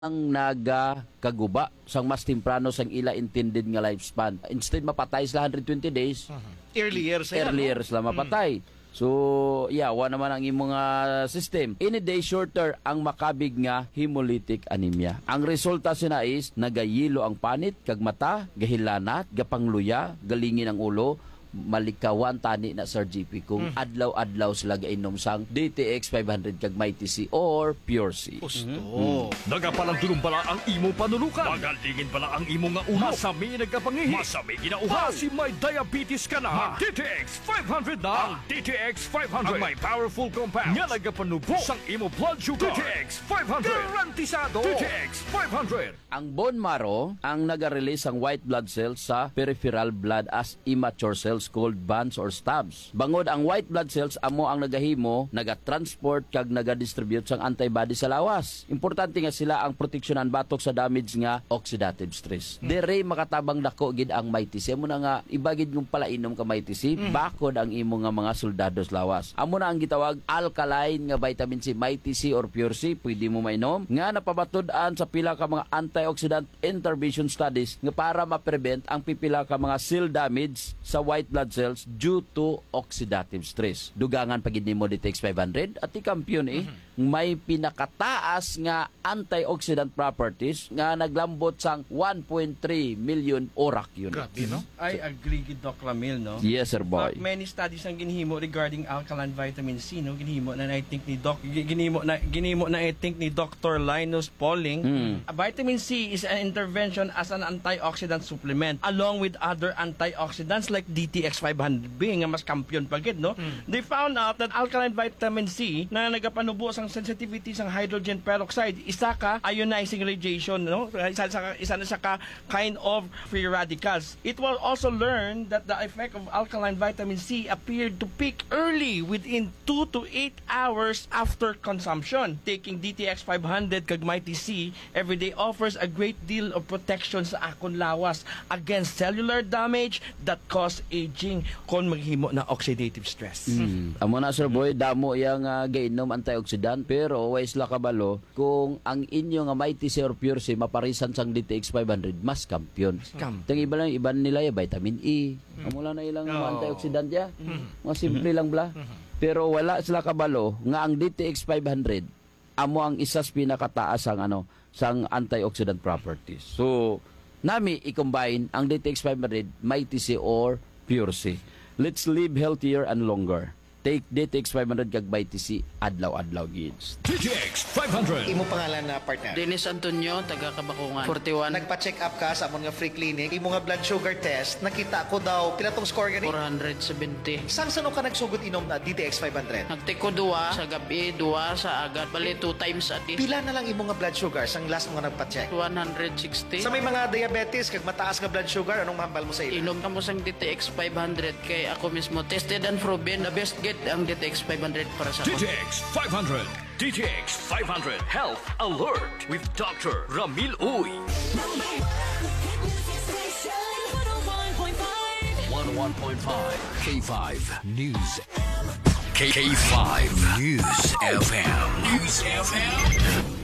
ang nagakaguba sang mas temprano sang ila intended nga lifespan. Instead mapatay sila 120 days, Earlier sila mapatay. So, wa naman ang imong system. Any day shorter ang makabig nga hemolytic anemia. Ang resulta sina is nagayilo ang panit, kag mata, gahilanat, gapangluya, galingin ang ulo, malikawan tani na Sir GP kung adlaw-adlaw sila gainom sang DTX 500 kag Mighty C or Pure C. Nagapalang tulong pala ang imo panulukan. Magalingin pala ang imo nga ulo. Masami nagkapangihi. Masami ginauhaw. Si may diabetes ka na. DTX 500 na. Ang DTX 500 ang may powerful compounds nga nagapanubo sang imo blood sugar. DTX 500 garantisado. DTX 500. Ang bone marrow ang naga-release ang white blood cells sa peripheral blood as immature cells called bands or stubs. Bangod ang white blood cells amo ang nagahimo, naga-transport kag naga-distribute sang antibody sa lawas. Importante nga sila ang proteksyonan batok sa damage nga oxidative stress. Dire makatabang dako gid ang Mighty C. Amo na nga ibagid ng palainom ka Mighty C, bakod ang imo nga mga soldados lawas. Amo na ang gitawag alkaline nga vitamin C, Mighty C or Pure C, pwede mo mainom nga napabatud-an sa pila ka mga antioxidant intervention studies nga para ma-prevent ang pipila ka mga cell damage sa white blood cells due to oxidative stress. Dugangan pagid nimo DTX 500 at ikampiyon may pinakataas nga antioxidant properties nga naglambot sang 1.3 million orak yun. Grabe, no? I agree with Doc Ramil, no? Yes, sir, boy. Many studies ang ginhimo regarding alkaline vitamin C, no? Ginhimo na I think ni Dr. Linus Pauling. Vitamin C is an intervention as an antioxidant supplement along with other antioxidants like DTX 500 being nga mas kampiyon pagid, no? They found out that alkaline vitamin C na nagapanubo sang sensitivity sang hydrogen peroxide isa ka ionizing radiation, no? Isa na ka kind of free radicals. It was also learned that the effect of alkaline vitamin C appeared to peak early within 2 to 8 hours after consumption. Taking DTX 500 kag Mighty C every day offers a great deal of protection sa akon lawas against cellular damage that cause aging kon maghimo na oxidative stress. Amo na, sir boy, damo yang gainom antioxidant pero wais la kabalo kung ang inyo nga Mighty C or Pure C maparisan sang DTX 500 mas kampiyon. Tang iba nila ya vitamin E. Amo lang na ilang antioxidant ya. Mga simple lang bla. Pero wala sila kabalo nga ang DTX 500 amo ang isa sa pinakataas ang sang antioxidant properties. So nami i-combine ang DTX 500, Mighty C or Pure C. Let's live healthier and longer. Take DTX 500 kag Mighty C adlaw-adlaw gids. DTX 500. Imo pangalan na partner? Dennis Antonio, taga Kabakungan. 41. Nagpa-check up ka sa amon nga free clinic. Imo nga blood sugar test, nakita ko daw pila tong score gani? 470. Sang sano ka nagsugot inom na DTX 500? Nagtiko 2 sa gabi, 2 sa agad. Bali 2 times a day. Pila na lang imo nga blood sugar sang last mo nga nagpa-check? 160. Sa may mga diabetes kag mataas nga blood sugar, anong mahambal mo sa ila? Inom ka mo sang DTX 500 kay ako mismo tested and proven the best get ang DTX 500 para sa ako. DTX 500. DTX 500 Health Alert with Dr. Ramil Uy. 101.5 K5 News. K5 News FM. News FM.